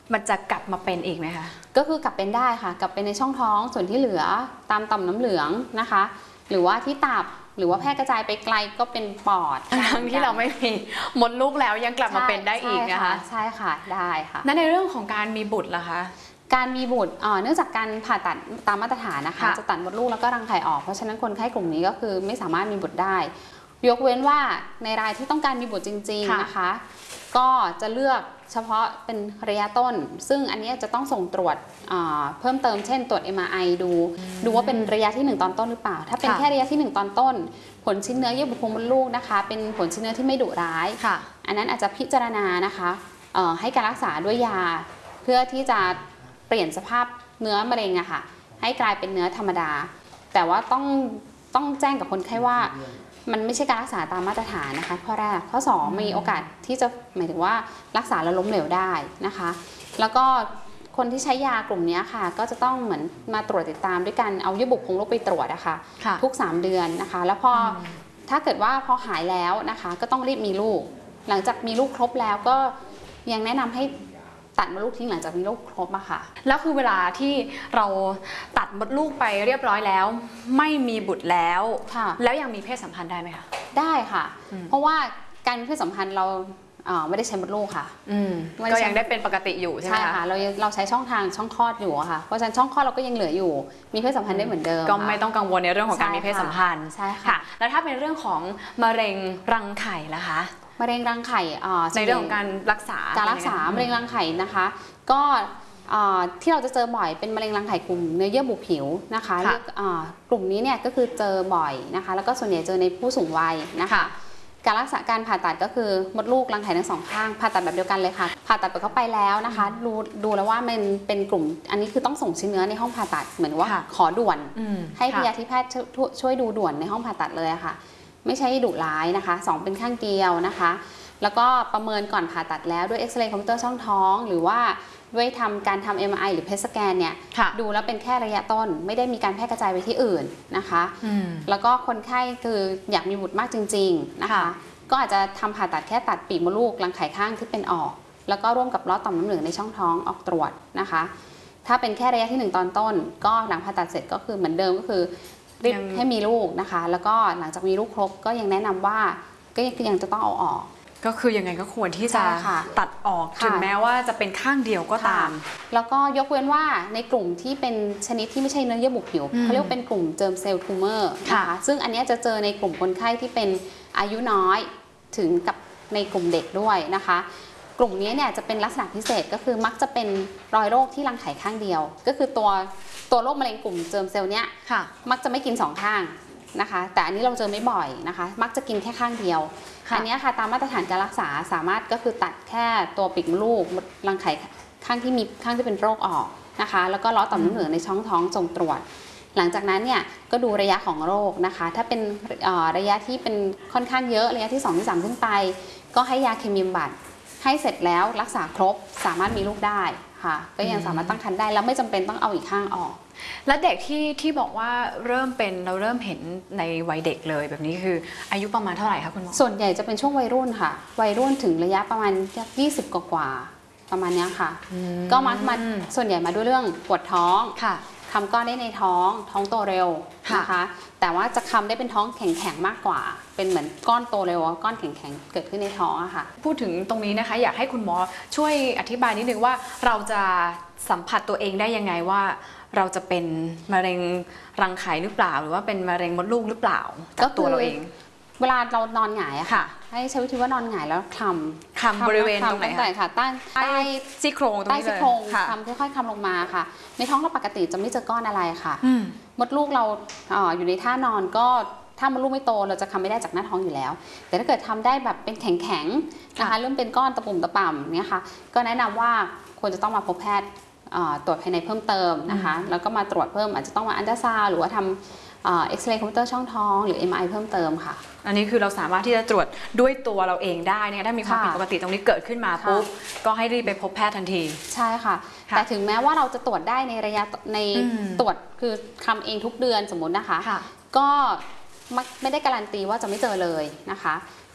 มันจะกลับมาเป็นอีกไหมคะก็คือกลับเป็นได้ค่ะกลับเป็นในช่องท้องส่วนที่เหลือตามต่อมน้ำเหลืองนะคะหรือว่าที่ตับหรือว่าแพร่กระจายไปไกลก็เป็นปอดทั้งที่เราไม่มีมดลูกแล้วยังกลับมาเป็นได้อีกนะคะใช่ค่ะได้ค่ะและในเรื่องของการมีบุตรล่ะคะการมีบุตรเนื่องจากการผ่าตัดตามมาตรฐานนะคะจะตัดมดลูกแล้วก็รังไข่ออกเพราะฉะนั้นคนไข้กลุ่มนี้ก็คือไม่สามารถมีบุตรได้ยกเว้นว่าในรายที่ต้องการมีบุตรจริงๆนะคะก็จะเลือกเฉพาะเป็นระยะต้นซึ่งอันนี้จะต้องส่งตรวจเพิ่มเติมเช่นตรวจ MRI ดูว่าเป็นระยะที่1ตอนต้นหรือเปล่าถ้าเป็นแค่ระยะที่1ตอนต้นผลชิ้นเนื้อเยื่อบุโพรงมดลูกนะคะเป็นผลชิ้นเนื้อที่ไม่ดุร้ายอันนั้นอาจจะพิจารณานะคะให้การรักษาด้วยยาเพื่อที่จะเปลี่ยนสภาพเนื้อมะเร็งอะค่ะให้กลายเป็นเนื้อธรรมดาแต่ว่าต้องแจ้งกับคนไข้ว่ามันไม่ใช่การรักษาตามมาตรฐานนะคะข้อแรกข้อ2มีโอกาสที่จะหมายถึงว่ารักษาแล้วล้มเหลวได้นะคะแล้วก็คนที่ใช้ยากลุ่มนี้ค่ะก็จะต้องเหมือนมาตรวจติดตามด้วยกันเอาเยื่อบุโพรงมดลูกไปตรวจนะคะทุก3เดือนนะคะแล้วพอถ้าเกิดว่าพอหายแล้วนะคะก็ต้องรีบมีลูกหลังจากมีลูกครบแล้วก็ยังแนะนำให้ตัดมดลูกทิ้งหลังจากมีลูกครบอะค่ะแล้วคือเวลาที่เราตัดมดลูกไปเรียบร้อยแล้วไม่มีบุตรแล้วแล้วยังมีเพศสัมพันธ์ได้ไหมคะได้ค่ะเพราะว่าการมีเพศสัมพันธ์เราไม่ได้ใช้มดลูกค่ะก็ยังได้เป็นปกติอยู่ใช่ไหมคะใช่ค่ะเราใช้ช่องคลอดอยู่ค่ะเพราะฉะนั้นช่องคลอดเราก็ยังเหลืออยู่มีเพศสัมพันธ์ได้เหมือนเดิมก็ไม่ต้องกังวลในเรื่องของการมีเพศสัมพันธ์ใช่ค่ะแล้วถ้าเป็นเรื่องของมะเร็งรังไข่ล่ะคะมะเร็งรังไข่ในเรื่องของการรักษามะเร็งรังไข่นะคะก็ที่เราจะเจอบ่อยเป็นมะเร็งรังไข่กลุ่มเนื้อเยื่อบุผิวนะคะกลุ่มนี้เนี่ยก็คือเจอบ่อยนะคะแล้วก็ส่วนใหญ่เจอในผู้สูงวัยนะคะการรักษาการผ่าตัดก็คือมดลูกรังไข่ทั้ง2ข้างผ่าตัดแบบเดียวกันเลยค่ะผ่าตัดไปเข้าไปแล้วนะคะดูแล้วว่ามันเป็นกลุ่มอันนี้คือต้องส่งชิ้นเนื้อในห้องผ่าตัดเหมือนว่าขอด่วนให้พยาธิแพทย์ช่วยดูด่วนในห้องผ่าตัดเลยค่ะไม่ใช่ดุร้ายนะคะ2เป็นข้างเดียวนะคะแล้วก็ประเมินก่อนผ่าตัดแล้วด้วยเอ็กซเรย์คอมพิวเตอร์ช่องท้องหรือว่าด้วยการทำ MRI หรือเพทสแกนเนี่ยดูแล้วเป็นแค่ระยะต้นไม่ได้มีการแพร่กระจายไปที่อื่นนะคะแล้วก็คนไข้คืออยากมีบุตรมากจริงๆนะคะก็อาจจะทำผ่าตัดแค่ตัดปีกมดลูกรังไข่ข้างที่เป็นออกแล้วก็ร่วมกับลอดต่อมน้ำเหลืองในช่องท้องออกตรวจนะคะถ้าเป็นแค่ระยะที่1ตอนต้นก็หลังผ่าตัดเสร็จก็คือเหมือนเดิมก็คือรีบให้มีลูกนะคะแล้วก็หลังจากมีลูกครบก็ยังแนะนำว่าก็ยังจะต้องเอาออกก็คือยังไงก็ควรที่จะตัดออกถึงแม้ว่าจะเป็นข้างเดียวก็ตามแล้วก็ยกเว้นว่าในกลุ่มที่เป็นชนิดที่ไม่ใช่เนื้อเยื่อบุผิวเขาเรียกเป็นกลุ่มเจิมเซลล์ทูเมอร์นะคะซึ่งอันนี้จะเจอในกลุ่มคนไข้ที่เป็นอายุน้อยถึงกับในกลุ่มเด็กด้วยนะคะกลุ่มนี้เนี่ยจะเป็นลักษณะพิเศษก็คือมักจะเป็นรอยโรคที่รังไข่ข้างเดียวก็คือตัวโรคมะเร็งกลุ่มเจิมเซลล์เนี้ยมักจะไม่กิน2ข้างนะคะแต่อันนี้เราเจอไม่บ่อยนะคะมักจะกินแค่ข้างเดียวอันนี้ค่ะตามมาตรฐานการรักษาสามารถก็คือตัดแค่ตัวปีกมดลูกรังไข่ข้างที่เป็นโรคออกนะคะแล้วก็ล้อต่อมน้ำเหลืองในช่องท้องส่งตรวจหลังจากนั้นเนี่ยก็ดูระยะของโรคนะคะถ้าเป็นระยะที่เป็นค่อนข้างเยอะระยะที่2ที่3ขึ้นไปก็ให้ยาเคมีบำบัดให้เสร็จแล้วรักษาครบสามารถมีลูกได้ค่ะก็ยังสามารถตั้งครรภ์ได้แล้วไม่จำเป็นต้องเอาอีกข้างออกและเด็กที่บอกว่าเราเริ่มเห็นในวัยเด็กเลยแบบนี้คืออายุประมาณเท่าไหร่คะคุณหมอส่วนใหญ่จะเป็นช่วงวัยรุ่นค่ะวัยรุ่นถึงระยะประมาณ20กว่าประมาณนี้ค่ะก็มาส่วนใหญ่มาด้วยเรื่องปวดท้องคำก้อนได้ในท้องโตเร็วนะคะแต่ว่าจะคำได้เป็นท้องแข็งๆมากกว่าเป็นเหมือนก้อนโตเร็วก้อนแข็งๆเกิดขึ้นในท้องอะค่ะพูดถึงตรงนี้นะคะอยากให้คุณหมอช่วยอธิบายนิดนึงว่าเราจะสัมผัสตัวเองได้ยังไงว่าเราจะเป็นมะเร็งรังไข่หรือเปล่าหรือว่าเป็นมะเร็งมดลูกหรือเปล่ากับตัวเราเองเวลาเรานอนหงายอะค่ะให้ใช้วิธีว่านอนหงายแล้วคำบริเวณตรงไหนค่ะใต้ซี่โครงตรงนี้เลยคำค่อยๆคำลงมาค่ะในท้องเราปกติจะไม่เจอก้อนอะไรค่ะมดลูกเราอยู่ในท่านอนก็ถ้ามดลูกไม่โตเราจะคำไม่ได้จากหน้าท้องอยู่แล้วแต่ถ้าเกิดทำได้แบบเป็นแข็งๆนะคะเริ่มเป็นก้อนตะปุ่มตะป่ำเนี่ยค่ะก็แนะนำว่าควรจะต้องมาพบแพทย์ตรวจภายในเพิ่มเติมนะคะแล้วก็มาตรวจเพิ่มอาจจะต้องมาอัลตราซาวด์หรือว่าทำเอ็กซเรย์คอมพิวเตอร์ช่องท้องหรือ MRI เพิ่มเติมค่ะอันนี้คือเราสามารถที่จะตรวจด้วยตัวเราเองได้เนี่ยถ้ามีความผิดปกติตรงนี้เกิดขึ้นมาปุ๊บก็ให้รีบไปพบแพทย์ทันทีใช่ค่ะแต่ถึงแม้ว่าเราจะตรวจได้ในระยะตรวจคือทำเองทุกเดือนสมมตินะคะก็ไม่ได้การันตีว่าจะไม่เจอเลยนะคะ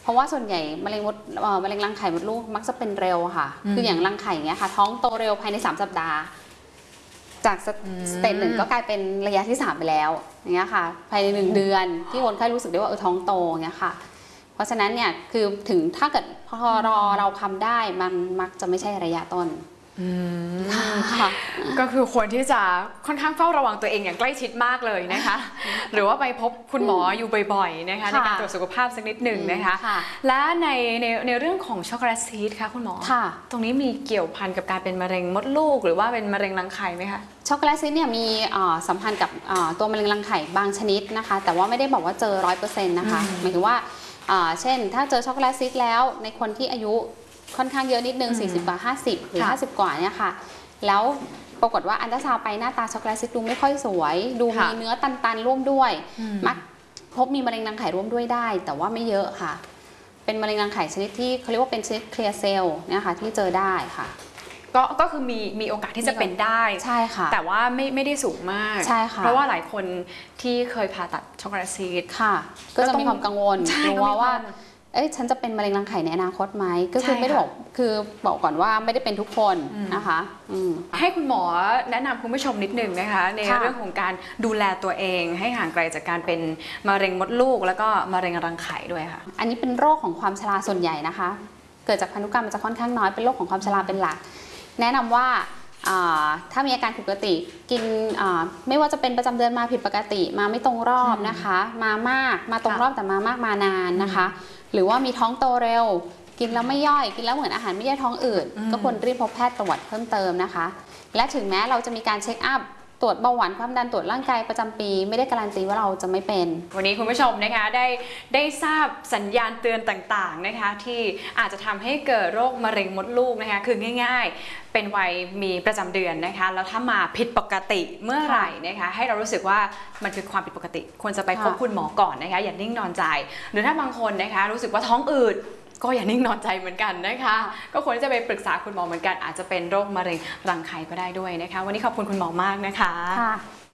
เพราะว่าส่วนใหญ่มะเร็งรังไข่มดลูกมักจะเป็นเร็วค่ะคืออย่างรังไข่อย่างเงี้ยค่ะท้องโตเร็วภายใน3 สัปดาห์จากสเตจ 1ก็กลายเป็นระยะที่3ไปแล้วอย่างเงี้ยค่ะภายใน1 เดือนที่คนไข้รู้สึกได้ว่าท้องโตอย่างเงี้ยค่ะเพราะฉะนั้นเนี่ยคือถึงถ้าเกิดพอเราคำได้มันมักจะไม่ใช่ระยะต้นก็คือควรที่จะค่อนข้างเฝ้าระวังตัวเองอย่างใกล้ชิดมากเลยนะคะหรือว่าไปพบคุณหมออยู่บ่อยๆนะคะในการตรวจสุขภาพสักนิดหนึ่งนะคะและในเรื่องของช็อกโกแลตซีสค่ะคุณหมอตรงนี้มีเกี่ยวพันกับการเป็นมะเร็งมดลูกหรือว่าเป็นมะเร็งรังไข่ไหมคะช็อกโกแลตซีสเนี่ยมีสัมพันธ์กับตัวมะเร็งรังไข่บางชนิดนะคะแต่ว่าไม่ได้บอกว่าเจอ 100% นะคะหมายถึงว่าเช่นถ้าเจอช็อกโกแลตซีสแล้วในคนที่อายุค่อนข้างเยอะนิดนึง40 กว่า 50 หรือ 50 กว่าเนี่ยค่ะแล้วปรากฏว่าอันตราซาวไปหน้าตาช็อกโกแลตซีสดูไม่ค่อยสวยดูมีเนื้อตันๆร่วมด้วยมักพบมีมะเร็งรังไข่ร่วมด้วยได้แต่ว่าไม่เยอะค่ะเป็นมะเร็งรังไข่ชนิดที่เขาเรียกว่าเป็นชนิดเคลียร์เซลล์เนี่ยค่ะที่เจอได้ค่ะก็คือมีโอกาสที่จะเป็นได้ใช่ค่ะแต่ว่าไม่ได้สูงมากใช่ค่ะเพราะว่าหลายคนที่เคยผ่าตัดช็อกโกแลตซีสค่ะก็จะมีความกังวลกลัวว่าฉันจะเป็นมะเร็งรังไข่ในอนาคตไหมก็คือไม่ได้บอกคือบอกก่อนว่าไม่ได้เป็นทุกคนนะคะให้คุณหมอแนะนำคุณผู้ชมนิดนึงนะคะในเรื่องของการดูแลตัวเองให้ห่างไกลจากการเป็นมะเร็งมดลูกแล้วก็มะเร็งรังไข่ด้วยค่ะอันนี้เป็นโรคของความชราส่วนใหญ่นะคะเกิดจากพันธุกรรมมันจะค่อนข้างน้อยเป็นโรคของความชราเป็นหลักแนะนำว่าถ้ามีอาการผิดปกติกินไม่ว่าจะเป็นประจำเดือนมาผิดปกติมาไม่ตรงรอบนะคะมามากมาตรงรอบแต่มามากมานานนะคะหรือว่ามีท้องโตเร็วกินแล้วไม่ย่อยกินแล้วเหมือนอาหารไม่ย่อยท้องอืดก็ควรรีบพบแพทย์ตรวจเพิ่มเติมนะคะและถึงแม้เราจะมีการเช็คอัพตรวจเบาหวานความดันตรวจร่างกายประจำปีไม่ได้การันตีว่าเราจะไม่เป็นวันนี้คุณผู้ชมนะคะได้ทราบสัญญาณเตือนต่างๆนะคะที่อาจจะทำให้เกิดโรคมะเร็งมดลูกนะคะคือง่ายๆเป็นวัยมีประจำเดือนนะคะแล้วถ้ามาผิดปกติเมื่อไหร่นะคะให้เรารู้สึกว่ามันคือความผิดปกติควรจะไปพบคุณหมอก่อนนะคะอย่านิ่งนอนใจหรือถ้าบางคนนะคะรู้สึกว่าท้องอืดก็อย่านิ่งนอนใจเหมือนกันนะคะก็ควรจะไปปรึกษาคุณหมอเหมือนกันอาจจะเป็นโรคมะเร็งรังไข่ก็ได้ด้วยนะคะวันนี้ขอบคุณคุณหมอมากนะคะ